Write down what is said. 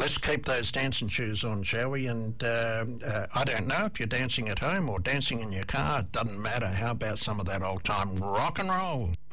let's keep those dancing shoes on, shall we? And I don't know if you're dancing at home or dancing in your car. It doesn't matter. How about some of that old-time rock and roll?